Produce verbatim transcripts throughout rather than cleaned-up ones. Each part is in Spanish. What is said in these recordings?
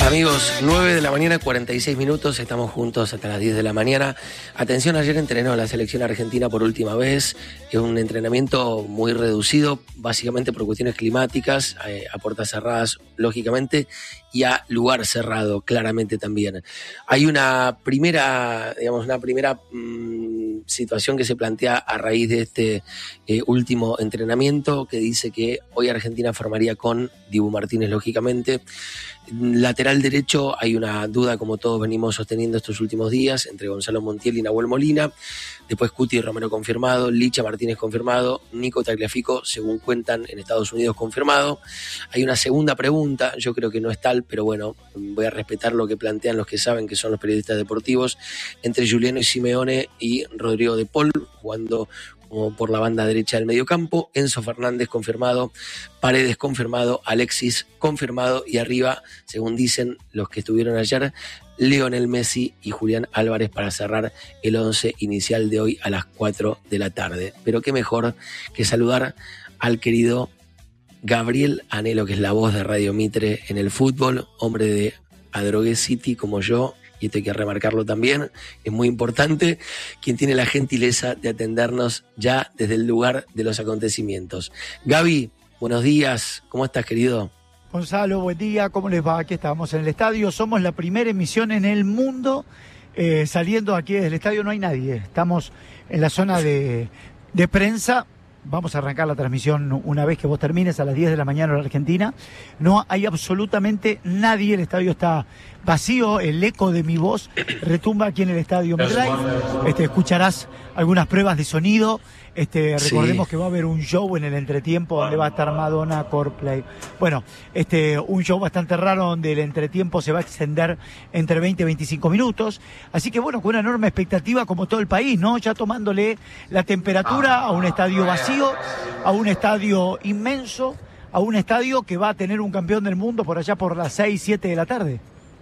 Amigos, nueve de la mañana, cuarenta y seis minutos, estamos juntos hasta las diez de la mañana. Atención, ayer entrenó la selección argentina por última vez, es un entrenamiento muy reducido, básicamente por cuestiones climáticas, eh, a puertas cerradas, lógicamente, y a lugar cerrado, claramente también. Hay una primera, digamos, una primera mmm, situación que se plantea a raíz de este eh, último entrenamiento, que dice que hoy Argentina formaría con Dibu Martínez, lógicamente. Lateral derecho hay una duda, como todos venimos sosteniendo estos últimos días, entre Gonzalo Montiel y Nahuel Molina. Después Cuti y Romero confirmado, Licha Martínez confirmado, Nico Tagliafico, según cuentan en Estados Unidos, confirmado. Hay una segunda pregunta, yo creo que no es tal, pero bueno, voy a respetar lo que plantean los que saben, que son los periodistas deportivos, entre Juliano y Simeone y Rodrigo de Paul, jugando como por la banda derecha del mediocampo. Enzo Fernández confirmado, Paredes confirmado, Alexis confirmado, y arriba, según dicen los que estuvieron ayer, Lionel Messi y Julián Álvarez para cerrar el once inicial de hoy a las cuatro de la tarde. Pero qué mejor que saludar al querido Gabriel Anelo, que es la voz de Radio Mitre en el fútbol, hombre de Adrogué City como yo, y esto hay que remarcarlo también, es muy importante, quien tiene la gentileza de atendernos ya desde el lugar de los acontecimientos. Gaby, buenos días, ¿cómo estás, querido? Gonzalo, buen día, ¿cómo les va? Aquí estamos en el estadio, somos la primera emisión en el mundo, eh, saliendo aquí desde el estadio no hay nadie, estamos en la zona de, de prensa. Vamos a arrancar la transmisión una vez que vos termines a las diez de la mañana en la Argentina. No hay absolutamente nadie, el estadio está vacío, el eco de mi voz retumba aquí en el estadio MetLife. Este, escucharás algunas pruebas de sonido. Este, recordemos sí. que va a haber un show en el entretiempo donde va a estar Madonna, Coldplay. Bueno, este, un show bastante raro donde el entretiempo se va a extender entre veinte y veinticinco minutos. Así que bueno, con una enorme expectativa como todo el país, ¿no? Ya tomándole la temperatura a un estadio vacío, a un estadio inmenso, a un estadio que va a tener un campeón del mundo por allá por las seis, siete de la tarde.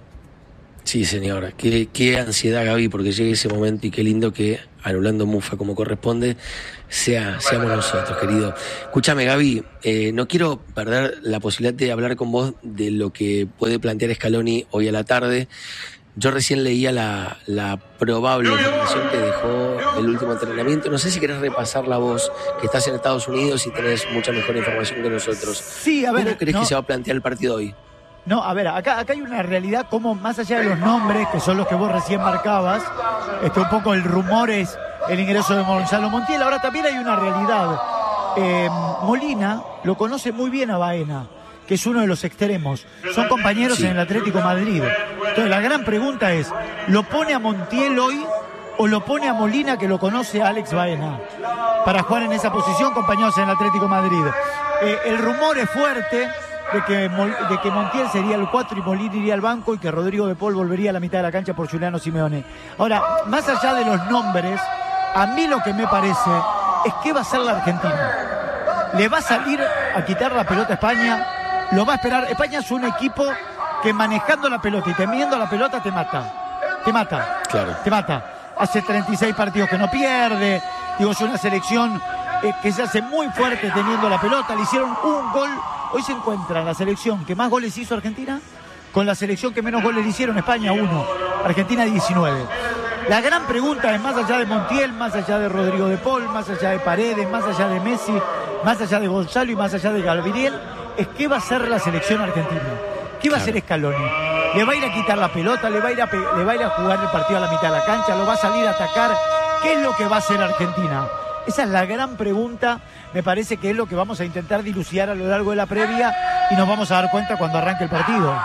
Sí, señora, qué, qué ansiedad, Gaby, porque llegue ese momento y qué lindo que, anulando Mufa como corresponde, sea, seamos nosotros, querido. Escúchame, Gaby, eh, no quiero perder la posibilidad de hablar con vos de lo que puede plantear Scaloni hoy a la tarde. Yo recién leía la, la probable información que dejó el último entrenamiento. No sé si querés repasarla vos, que estás en Estados Unidos y tenés mucha mejor información que nosotros. Sí, a ver. ¿Cómo crees no. que se va a plantear el partido hoy? No, a ver, acá, acá hay una realidad como más allá de los nombres, que son los que vos recién marcabas, este, un poco el rumor es el ingreso de Gonzalo Montiel, ahora también hay una realidad. Eh, Molina lo conoce muy bien a Baena, que es uno de los extremos, son compañeros sí. en el Atlético Madrid. Entonces la gran pregunta es, ¿lo pone a Montiel hoy o lo pone a Molina, que lo conoce a Alex Baena, para jugar en esa posición compañeros en el Atlético Madrid? Eh, el rumor es fuerte de que, de que Montiel sería el cuatro y Molina iría al banco y que Rodrigo de Paul volvería a la mitad de la cancha por Juliano Simeone. Ahora, más allá de los nombres, a mí lo que me parece es que va a ser la Argentina. Le va a salir a quitar la pelota a España, lo va a esperar. España es un equipo que manejando la pelota y temiendo la pelota te mata. Te mata. Claro. Te mata. Hace treinta y seis partidos que no pierde. Digo, es una selección eh, que se hace muy fuerte teniendo la pelota. Le hicieron un gol. Hoy se encuentra la selección que más goles hizo Argentina con la selección que menos goles le hicieron, España uno, Argentina diecinueve. La gran pregunta es, más allá de Montiel, más allá de Rodrigo de Paul, más allá de Paredes, más allá de Messi, más allá de Gonzalo y más allá de Gabriel, es qué va a hacer la selección argentina. ¿Qué va a hacer Scaloni? ¿Le va a ir a quitar la pelota? ¿Le va a ir a, pe- le va a ir a jugar el partido a la mitad de la cancha? ¿Lo va a salir a atacar? ¿Qué es lo que va a hacer Argentina? Esa es la gran pregunta, me parece que es lo que vamos a intentar dilucidar a lo largo de la previa y nos vamos a dar cuenta cuando arranque el partido.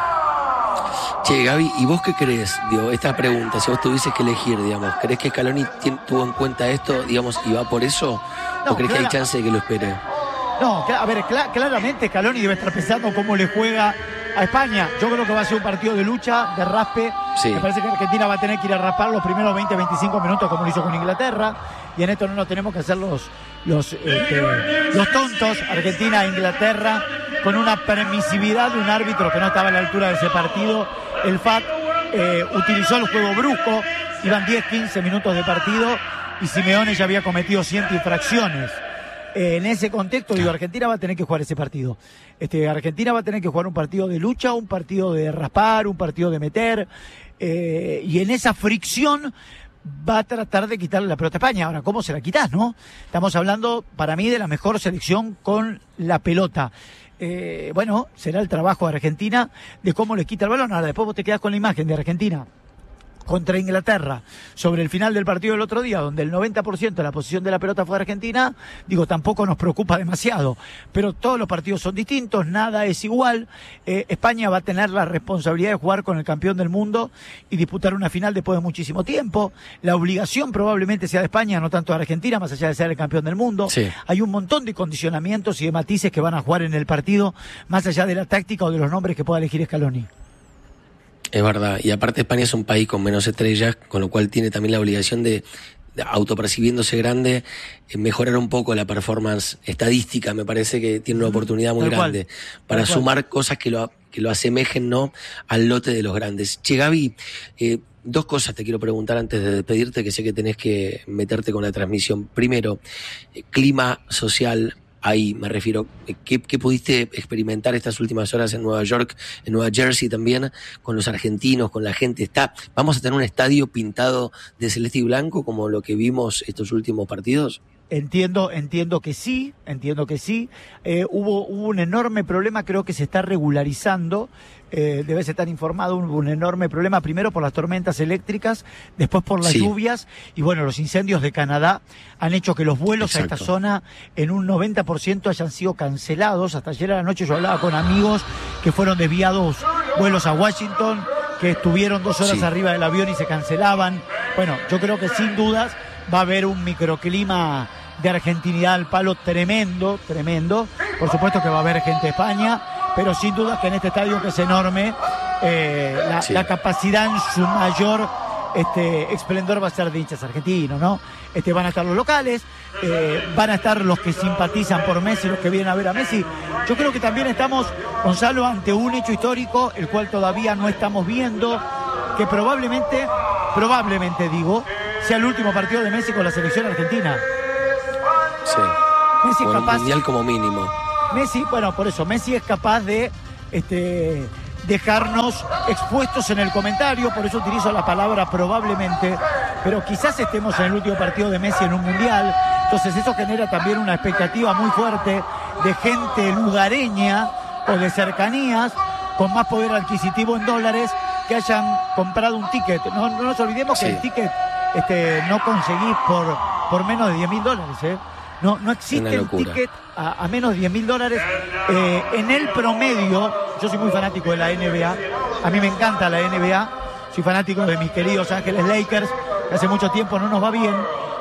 Che, Gaby, ¿y vos qué crees? Digo, esta pregunta, si vos tuvieses que elegir, digamos, ¿crees que Scaloni t- tuvo en cuenta esto, digamos, y va por eso? No, ¿O crees clara... que hay chance de que lo espere? No, a ver, cl- claramente Scaloni debe estar pensando cómo le juega a España. Yo creo que va a ser un partido de lucha, de raspe. Sí. Me parece que Argentina va a tener que ir a raspar los primeros veinte a veinticinco minutos como lo hizo con Inglaterra. Y en esto no nos tenemos que hacer los, los, este, los tontos. Argentina e Inglaterra con una permisividad de un árbitro que no estaba a la altura de ese partido. El F A C eh, utilizó el juego brusco. Iban diez, quince minutos de partido y Simeone ya había cometido cien infracciones. Eh, en ese contexto, digo, Argentina va a tener que jugar ese partido. Este, Argentina va a tener que jugar un partido de lucha, un partido de raspar, un partido de meter, eh, y en esa fricción va a tratar de quitarle la pelota a España. Ahora, ¿cómo se la quitas, no? Estamos hablando, para mí, de la mejor selección con la pelota. Eh, bueno, será el trabajo de Argentina de cómo le quita el balón. Ahora, después vos te quedás con la imagen de Argentina contra Inglaterra, sobre el final del partido del otro día, donde el noventa por ciento de la posición de la pelota fue Argentina, digo, tampoco nos preocupa demasiado, pero todos los partidos son distintos, nada es igual. eh, España va a tener la responsabilidad de jugar con el campeón del mundo y disputar una final después de muchísimo tiempo. La obligación probablemente sea de España, no tanto de Argentina, más allá de ser el campeón del mundo. Sí. Hay un montón de condicionamientos y de matices que van a jugar en el partido, más allá de la táctica o de los nombres que pueda elegir Scaloni. Es verdad, y aparte España es un país con menos estrellas, con lo cual tiene también la obligación de, de autopercibiéndose grande, eh, mejorar un poco la performance estadística. Me parece que tiene una oportunidad muy Tal cual. grande para Tal cual. sumar cosas que lo, que lo asemejen, ¿no?, al lote de los grandes. Che, Gaby, eh, dos cosas te quiero preguntar antes de despedirte, que sé que tenés que meterte con la transmisión. Primero, eh, clima social. Ahí me refiero, ¿qué, ¿qué pudiste experimentar estas últimas horas en Nueva York, en Nueva Jersey también, con los argentinos, con la gente? Está, ¿vamos a tener un estadio pintado de celeste y blanco como lo que vimos estos últimos partidos? Entiendo, entiendo que sí, entiendo que sí. Eh, hubo, hubo un enorme problema, creo que se está regularizando. Eh, debes estar informado, hubo un enorme problema, primero por las tormentas eléctricas, después por las Sí. lluvias, y bueno, los incendios de Canadá han hecho que los vuelos Exacto. a esta zona en un noventa por ciento hayan sido cancelados. Hasta ayer a la noche yo hablaba con amigos que fueron desviados vuelos a Washington, que estuvieron dos horas Sí. arriba del avión y se cancelaban. Bueno, yo creo que sin dudas va a haber un microclima de argentinidad al palo tremendo, tremendo. Por supuesto que va a haber gente de España, pero sin duda que en este estadio, que es enorme, eh, la, Sí. la capacidad en su mayor este, esplendor va a ser de hinchas argentinos, ¿no? Este, van a estar los locales, eh, van a estar los que simpatizan por Messi, los que vienen a ver a Messi. Yo creo que también estamos, Gonzalo, ante un hecho histórico, el cual todavía no estamos viendo, que probablemente, probablemente digo, sea el último partido de Messi con la selección argentina. Sí. Messi es Bueno, un capaz, mundial como mínimo. Messi, bueno, por eso, Messi es capaz de este, dejarnos expuestos en el comentario, por eso utilizo la palabra probablemente, pero quizás estemos en el último partido de Messi en un mundial, entonces eso genera también una expectativa muy fuerte de gente lugareña o de cercanías con más poder adquisitivo en dólares que hayan comprado un ticket. No, no nos olvidemos que Sí. el ticket este, no conseguís por, por menos de diez mil dólares, ¿eh? No, no existe Una el locura. ticket a, a menos de diez mil dólares. Eh, en el promedio, yo soy muy fanático de la N B A, a mí me encanta la N B A, soy fanático de mis queridos Ángeles Lakers, que hace mucho tiempo no nos va bien,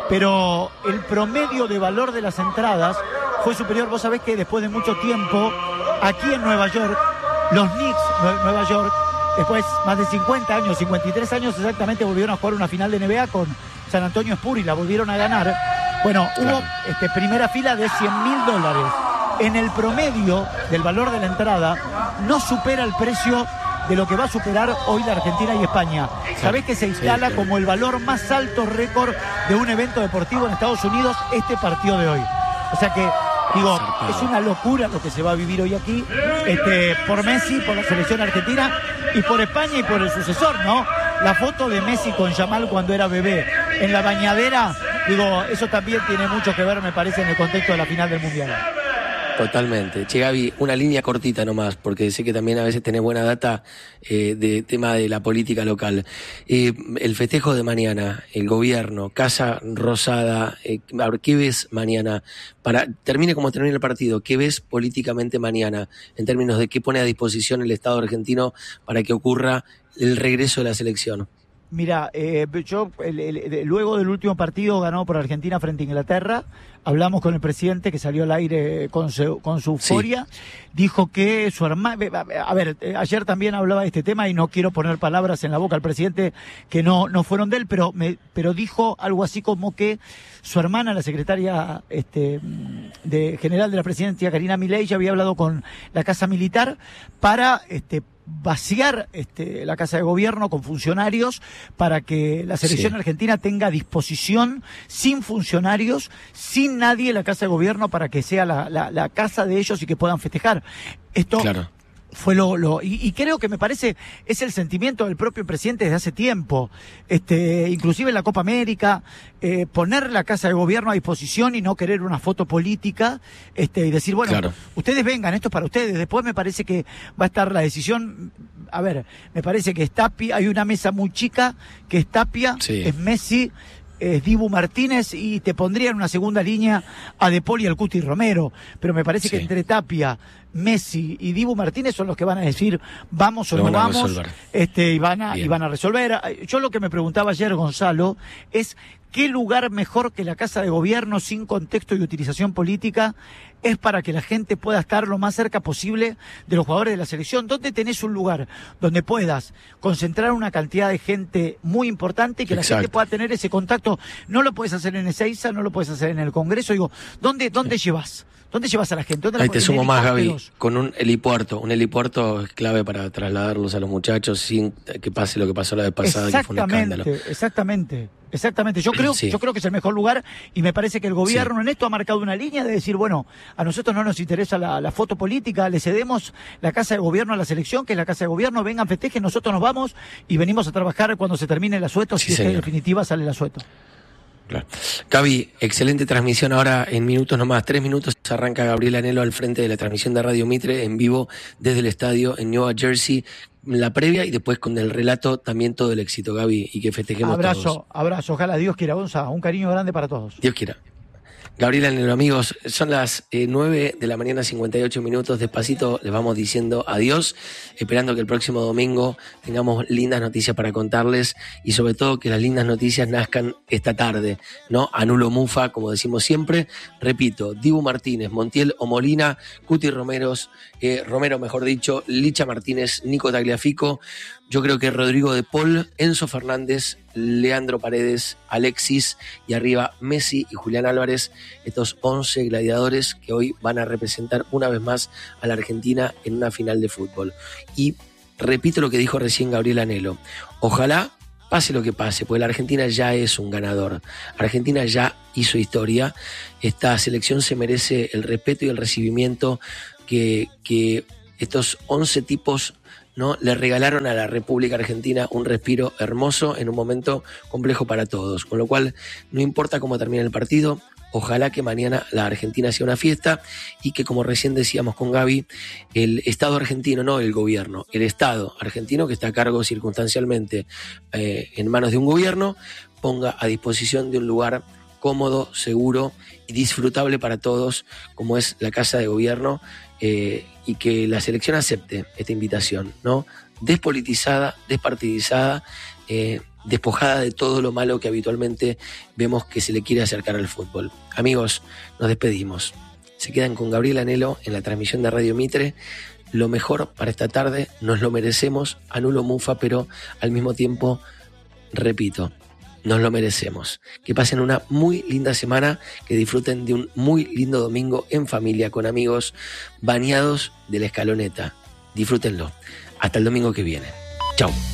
pero el promedio de valor de las entradas fue superior. Vos sabés que después de mucho tiempo, aquí en Nueva York, los Knicks, Nue- Nueva York, después más de cincuenta años, cincuenta y tres años exactamente, volvieron a jugar una final de N B A con San Antonio Spurs y la volvieron a ganar. Bueno, Claro. hubo este, primera fila de cien mil dólares. En el promedio del valor de la entrada no supera el precio de lo que va a superar hoy la Argentina y España. Sabés que se instala sí. como el valor más alto récord de un evento deportivo en Estados Unidos este partido de hoy. O sea que, digo, Zarpado. es una locura lo que se va a vivir hoy aquí, este, por Messi, por la selección argentina y por España y por el sucesor, ¿no? La foto de Messi con Yamal cuando era bebé en la bañadera, digo, eso también tiene mucho que ver, me parece, en el contexto de la final del Mundial. Totalmente. Che, Gaby, una línea cortita nomás, porque sé que también a veces tenés buena data eh, de tema de la política local. Eh, el festejo de mañana, el gobierno, Casa Rosada, eh, a ver, ¿qué ves mañana? Para termine como termine el partido, ¿qué ves políticamente mañana en términos de qué pone a disposición el Estado argentino para que ocurra el regreso de la selección? Mira, eh, yo el, el, el, luego del último partido ganado por Argentina frente a Inglaterra, hablamos con el presidente que salió al aire con su, con su euforia, sí. Dijo que su hermana, a ver, ayer también hablaba de este tema y no quiero poner palabras en la boca al presidente que no, no fueron de él, pero, me, pero dijo algo así como que su hermana, la secretaria este, de general de la presidencia, Karina Milei, ya había hablado con la Casa Militar para este, vaciar este, la Casa de Gobierno con funcionarios para que la selección Sí. argentina tenga a disposición, sin funcionarios, sin nadie, la Casa de Gobierno para que sea la, la, la casa de ellos y que puedan festejar. Esto Claro. fue lo, lo y, y creo que me parece es el sentimiento del propio presidente desde hace tiempo, este, inclusive en la Copa América, eh, poner la Casa de Gobierno a disposición y no querer una foto política, este, y decir, bueno, Claro. ustedes vengan, esto es para ustedes. Después me parece que va a estar la decisión, a ver, me parece que es Tapia, hay una mesa muy chica, que es Tapia, Sí. es Messi, es Dibu Martínez, y te pondría en una segunda línea a De Paul y al Cuti Romero, pero me parece Sí. que entre Tapia, Messi y Dibu Martínez son los que van a decir vamos o Lo no van a vamos, resolver. este, y van a, y Bien. van a resolver. Yo lo que me preguntaba ayer, Gonzalo, es qué lugar mejor que la Casa de Gobierno sin contexto y utilización política es para que la gente pueda estar lo más cerca posible de los jugadores de la selección. ¿Dónde tenés un lugar donde puedas concentrar una cantidad de gente muy importante y que la Exacto. gente pueda tener ese contacto? No lo puedes hacer en Ezeiza, no lo puedes hacer en el Congreso. Digo, ¿dónde, dónde llevas? ¿Dónde llevas a la gente? ¿Dónde la Ahí te pones? sumo ¿En más, Gaby, helicópteros? con un helipuerto. Un helipuerto es clave para trasladarlos a los muchachos sin que pase lo que pasó la vez pasada, que fue un escándalo. Exactamente, exactamente, exactamente. Yo creo, Sí. yo creo que es el mejor lugar y me parece que el gobierno en esto ha marcado una línea de decir, bueno, a nosotros no nos interesa la, la foto política, le cedemos la Casa de Gobierno a la selección, que es la Casa de Gobierno, vengan, festejen, nosotros nos vamos y venimos a trabajar cuando se termine el asueto, Sí, si es que en señor. definitiva sale el asueto. Claro. Gaby, excelente transmisión. Ahora en minutos nomás, tres minutos, arranca Gabriel Anhelo al frente de la transmisión de Radio Mitre en vivo desde el estadio en Nueva Jersey. La previa y después con el relato también todo el éxito, Gaby, y que festejemos Abrazo, todos. abrazo, ojalá Dios quiera, Gonza, un cariño grande para todos. Dios quiera. Gabriel Anhelo, amigos, son las eh, nueve de la mañana, cincuenta y ocho minutos. Despacito les vamos diciendo adiós, esperando que el próximo domingo tengamos lindas noticias para contarles y sobre todo que las lindas noticias nazcan esta tarde, ¿no? Anulo Mufa, como decimos siempre. Repito, Dibu Martínez, Montiel o Molina, Cuti Romeros, eh, Romero, mejor dicho, Licha Martínez, Nico Tagliafico. Yo creo que Rodrigo de Paul, Enzo Fernández, Leandro Paredes, Alexis y arriba Messi y Julián Álvarez, estos once gladiadores que hoy van a representar una vez más a la Argentina en una final de fútbol. Y repito lo que dijo recién Gabriel Anhelo, ojalá pase lo que pase, porque la Argentina ya es un ganador. Argentina ya hizo historia, esta selección se merece el respeto y el recibimiento que, que estos once tipos, ¿no?, le regalaron a la República Argentina un respiro hermoso en un momento complejo para todos. Con lo cual, no importa cómo termine el partido, ojalá que mañana la Argentina sea una fiesta y que, como recién decíamos con Gaby, el Estado argentino, no el gobierno, el Estado argentino, que está a cargo circunstancialmente eh, en manos de un gobierno, ponga a disposición de un lugar cómodo, seguro y disfrutable para todos, como es la Casa de Gobierno, eh, y que la selección acepte esta invitación, ¿no? Despolitizada, despartidizada, eh, despojada de todo lo malo que habitualmente vemos que se le quiere acercar al fútbol. Amigos, nos despedimos. Se quedan con Gabriel Anhelo en la transmisión de Radio Mitre. Lo mejor para esta tarde, nos lo merecemos, anulo Mufa, pero al mismo tiempo, repito, nos lo merecemos. Que pasen una muy linda semana, que disfruten de un muy lindo domingo en familia, con amigos, bañados de la escaloneta. Disfrútenlo. Hasta el domingo que viene. Chau.